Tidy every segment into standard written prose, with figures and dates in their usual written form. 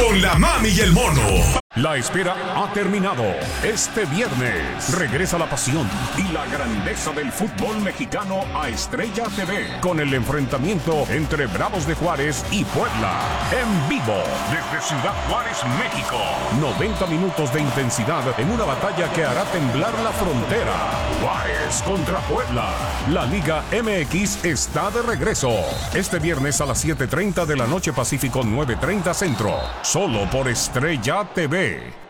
con la mami y el mono. La espera ha terminado. Este viernes regresa la pasión y la grandeza del fútbol mexicano a Estrella TV con el enfrentamiento entre Bravos de Juárez y Puebla. En vivo desde Ciudad Juárez, México. 90 minutos de intensidad en una batalla que hará temblar la frontera. Juárez contra Puebla. La Liga MX está de regreso. Este viernes a las 7:30 de la noche Pacífico, 9:30 Centro. Solo por Estrella TV.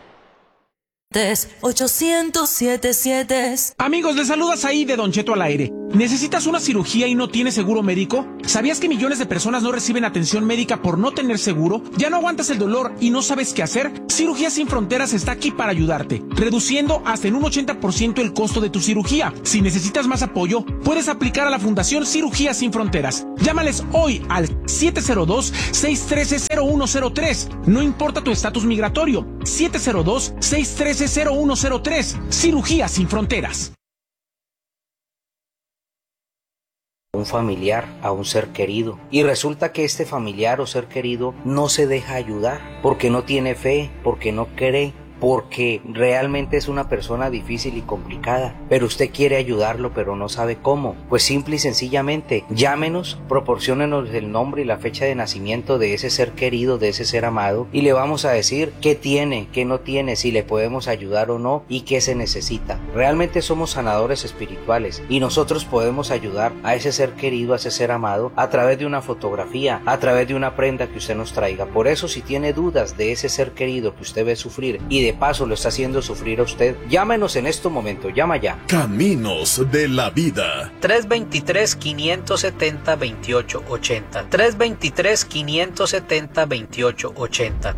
800-77. Amigos, les saludas ahí de Don Cheto al aire. ¿Necesitas una cirugía y no tienes seguro médico? ¿Sabías que millones de personas no reciben atención médica por no tener seguro? ¿Ya no aguantas el dolor y no sabes qué hacer? Cirugías Sin Fronteras está aquí para ayudarte, reduciendo hasta en un 80% el costo de tu cirugía. Si necesitas más apoyo, puedes aplicar a la Fundación Cirugías Sin Fronteras. Llámales hoy al 702-613-0103. No importa tu estatus migratorio. 702-613-0103. Cirugías Sin Fronteras. Un familiar, a un ser querido, y resulta que este familiar o ser querido no se deja ayudar porque no tiene fe, porque no cree, porque realmente es una persona difícil y complicada, pero usted quiere ayudarlo pero no sabe cómo. Pues simple y sencillamente llámenos, proporciónenos el nombre y la fecha de nacimiento de ese ser querido, de ese ser amado, y le vamos a decir qué tiene, qué no tiene, si le podemos ayudar o no y qué se necesita. Realmente somos sanadores espirituales y nosotros podemos ayudar a ese ser querido, a ese ser amado, a través de una fotografía, a través de una prenda que usted nos traiga. Por eso, si tiene dudas de ese ser querido que usted ve sufrir y de paso lo está haciendo sufrir a usted, llámenos en este momento, llama ya. Caminos de la vida. 323-570-2880. 323-570-2880.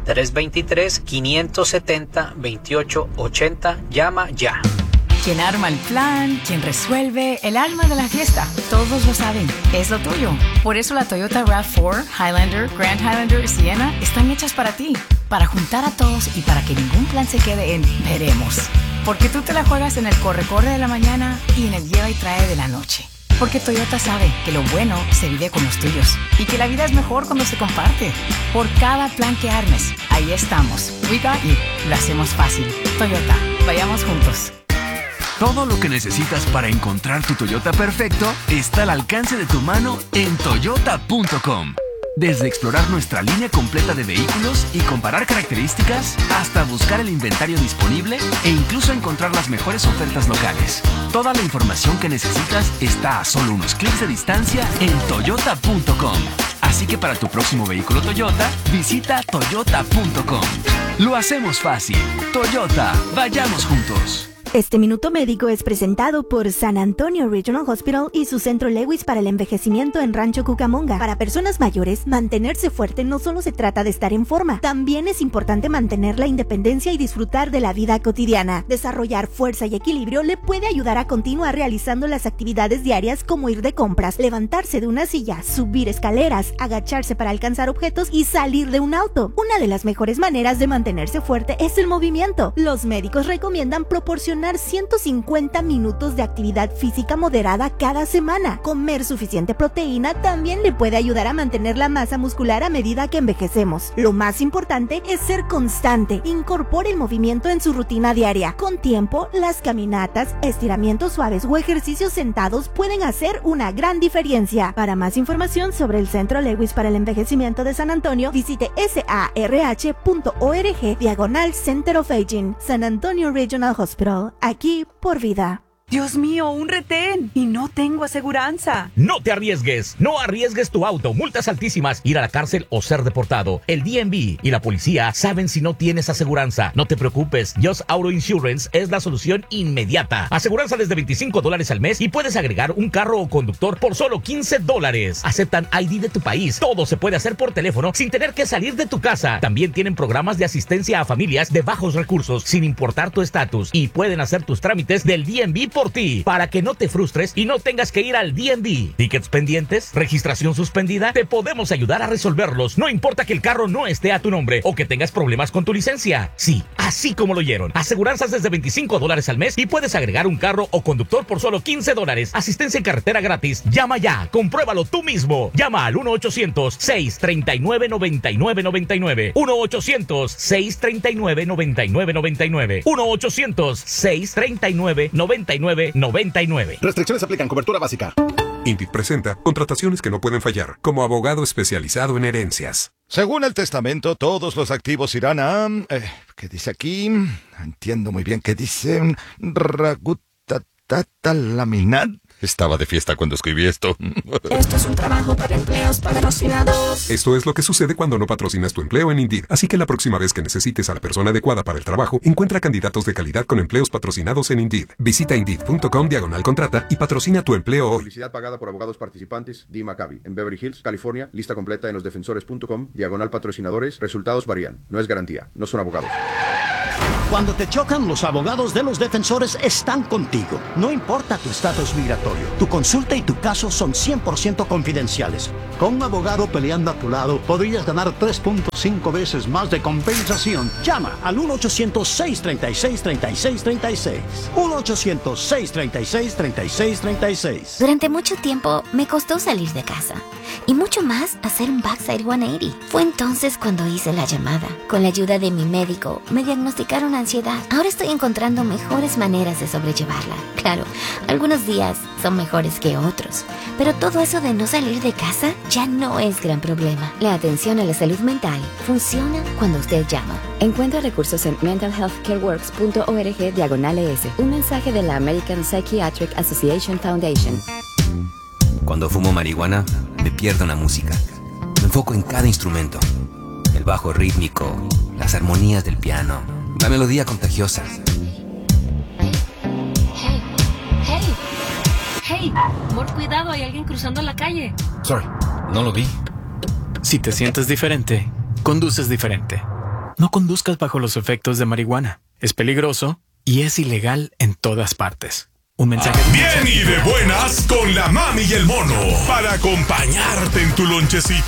323-570-2880. Llama ya. Quien arma el plan, quien resuelve, el alma de la fiesta. Todos lo saben, es lo tuyo. Por eso la Toyota RAV4, Highlander, Grand Highlander y Sienna están hechas para ti. Para juntar a todos y para que ningún plan se quede en veremos. Porque tú te la juegas en el corre-corre de la mañana y en el lleva y trae de la noche. Porque Toyota sabe que lo bueno se vive con los tuyos y que la vida es mejor cuando se comparte. Por cada plan que armes, ahí estamos. We got you. Lo hacemos fácil. Toyota, vayamos juntos. Todo lo que necesitas para encontrar tu Toyota perfecto está al alcance de tu mano en toyota.com. Desde explorar nuestra línea completa de vehículos y comparar características, hasta buscar el inventario disponible e incluso encontrar las mejores ofertas locales. Toda la información que necesitas está a solo unos clics de distancia en toyota.com. Así que para tu próximo vehículo Toyota, visita toyota.com. Lo hacemos fácil. Toyota, vayamos juntos. Este minuto médico es presentado por San Antonio Regional Hospital y su centro Lewis para el envejecimiento en Rancho Cucamonga. Para personas mayores, mantenerse fuerte no solo se trata de estar en forma, también es importante mantener la independencia y disfrutar de la vida cotidiana. Desarrollar fuerza y equilibrio le puede ayudar a continuar realizando las actividades diarias como ir de compras, levantarse de una silla, subir escaleras, agacharse para alcanzar objetos y salir de un auto. Una de las mejores maneras de mantenerse fuerte es el movimiento. Los médicos recomiendan proporcionar 150 minutos de actividad física moderada cada semana. Comer suficiente proteína también le puede ayudar a mantener la masa muscular a medida que envejecemos. Lo más importante es ser constante. Incorpore el movimiento en su rutina diaria. Con tiempo, las caminatas, estiramientos suaves o ejercicios sentados pueden hacer una gran diferencia. Para más información sobre el Centro Lewis para el Envejecimiento de San Antonio, visite sarh.org/Center of Aging. San Antonio Regional Hospital. Aquí por vida. Dios mío, un retén y no tengo aseguranza. No te arriesgues, no arriesgues tu auto, multas altísimas, ir a la cárcel o ser deportado. El DMV y la policía saben si no tienes aseguranza. No te preocupes, Just Auto Insurance es la solución inmediata. Aseguranza desde $25 al mes y puedes agregar un carro o conductor por solo $15. Aceptan ID de tu país. Todo se puede hacer por teléfono sin tener que salir de tu casa. También tienen programas de asistencia a familias de bajos recursos sin importar tu estatus y pueden hacer tus trámites del DMV por ti, para que no te frustres y no tengas que ir al DMV. ¿Tickets pendientes? ¿Registración suspendida? Te podemos ayudar a resolverlos. No importa que el carro no esté a tu nombre o que tengas problemas con tu licencia. Sí, así como lo oyeron. Aseguranzas desde $25 al mes y puedes agregar un carro o conductor por solo $15. Asistencia en carretera gratis. Llama ya. Compruébalo tú mismo. Llama al 1-800-639-9999. 1-800-639-9999. 1-800-639-9999. Restricciones aplican. Cobertura básica. Indeed presenta contrataciones que no pueden fallar, como abogado especializado en herencias. Según el testamento, todos los activos irán a... ¿qué dice aquí? Entiendo muy bien qué dice. Laminat. Estaba de fiesta cuando escribí esto. Esto es un trabajo para empleos patrocinados. Esto es lo que sucede cuando no patrocinas tu empleo en Indeed. Así que la próxima vez que necesites a la persona adecuada para el trabajo, encuentra candidatos de calidad con empleos patrocinados en Indeed. Visita Indeed.com/contrata y patrocina tu empleo hoy. Publicidad pagada por abogados participantes. Dee Maccabi, en Beverly Hills, California. Lista completa en losdefensores.com/patrocinadores. Resultados varían. No es garantía. No son abogados. Cuando te chocan, los abogados de los defensores están contigo. No importa tu estatus migratorio, tu consulta y tu caso son 100% confidenciales. Con un abogado peleando a tu lado, podrías ganar 3.5 veces más de compensación. Llama al 1-800-636-3636. 1-800-636-3636. Durante mucho tiempo me costó salir de casa. Y mucho más hacer un backside 180. Fue entonces cuando hice la llamada. Con la ayuda de mi médico, me diagnosticaron ansiedad. Ahora estoy encontrando mejores maneras de sobrellevarla. Claro, algunos días son mejores que otros. Pero todo eso de no salir de casa ya no es gran problema. La atención a la salud mental funciona cuando usted llama. Encuentra recursos en mentalhealthcareworks.org/ES. Un mensaje de la American Psychiatric Association Foundation. Cuando fumo marihuana, me pierdo en la música. Me enfoco en cada instrumento. El bajo rítmico, las armonías del piano, la melodía contagiosa. Hey, amor, cuidado, hay alguien cruzando la calle. Sorry, no lo vi. Si te sientes diferente, conduces diferente. No conduzcas bajo los efectos de marihuana. Es peligroso y es ilegal en todas partes. Un mensaje. Bien y de buenas con la mami y el mono para acompañarte en tu lonchecito.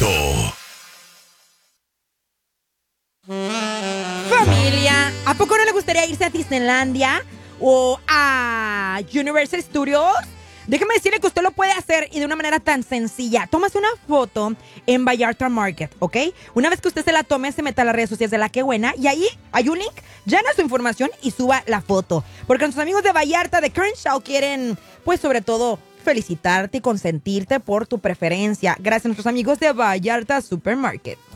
Familia, ¿a poco no le gustaría irse a Disneylandia o a Universal Studios? Déjeme decirle que usted lo puede hacer y de una manera tan sencilla. Tómase una foto en Vallarta Market, ¿ok? Una vez que usted se la tome, se meta a las redes sociales de La Que Buena y ahí hay un link, llena su información y suba la foto. Porque nuestros amigos de Vallarta, de Crenshaw, quieren, pues sobre todo, felicitarte y consentirte por tu preferencia. Gracias a nuestros amigos de Vallarta Supermarket.